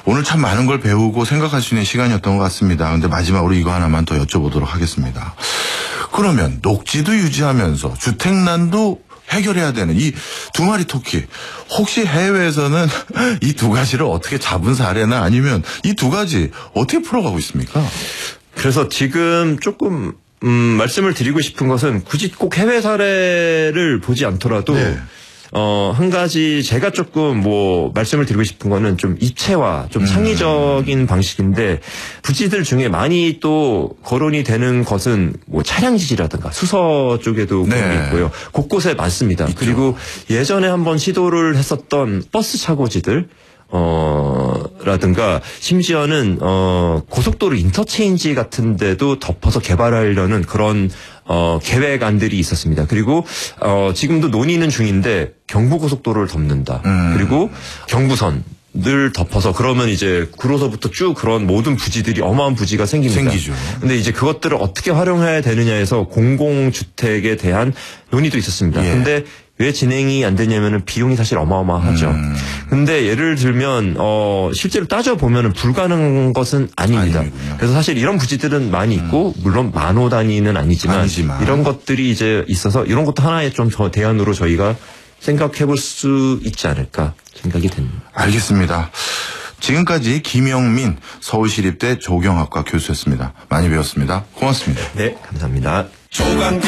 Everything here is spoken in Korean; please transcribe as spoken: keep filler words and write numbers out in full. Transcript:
오늘 참 많은 걸 배우고 생각할 수 있는 시간이었던 것 같습니다. 근데 마지막으로 이거 하나만 더 여쭤보도록 하겠습니다. 그러면 녹지도 유지하면서 주택난도 해결해야 되는 이 두 마리 토끼. 혹시 해외에서는 이 두 가지를 어떻게 잡은 사례나 아니면 이 두 가지 어떻게 풀어가고 있습니까? 그래서 지금 조금 음, 말씀을 드리고 싶은 것은 굳이 꼭 해외 사례를 보지 않더라도 네. 어, 한 가지 제가 조금 뭐 말씀을 드리고 싶은 거는 좀 입체화, 좀 창의적인 음. 방식인데 부지들 중에 많이 또 거론이 되는 것은 뭐 차량 지지라든가 수서 쪽에도 그런 게 네. 있고요. 곳곳에 많습니다. 있죠. 그리고 예전에 한번 시도를 했었던 버스 차고지들 어, 라든가, 심지어는, 어, 고속도로 인터체인지 같은 데도 덮어서 개발하려는 그런, 어, 계획안들이 있었습니다. 그리고, 어, 지금도 논의는 중인데, 경부고속도로를 덮는다. 음. 그리고 경부선. 늘 덮어서 그러면 이제 구로서부터 쭉 그런 모든 부지들이 어마어마한 부지가 생깁니다. 생기죠. 근데 이제 그것들을 어떻게 활용해야 되느냐에서 공공주택에 대한 논의도 있었습니다. 예. 근데 왜 진행이 안 되냐면은 비용이 사실 어마어마하죠. 음. 근데 예를 들면 어 실제로 따져 보면은 불가능한 것은 아닙니다. 아니군요. 그래서 사실 이런 부지들은 많이 있고 음. 물론 만호 단위는 아니지만, 아니지만 이런 것들이 이제 있어서 이런 것도 하나의 좀 저 대안으로 저희가 생각해 볼 수 있지 않을까 생각이 됩니다. 알겠습니다. 지금까지 김영민 서울시립대 조경학과 교수였습니다. 많이 배웠습니다. 고맙습니다. 네, 감사합니다.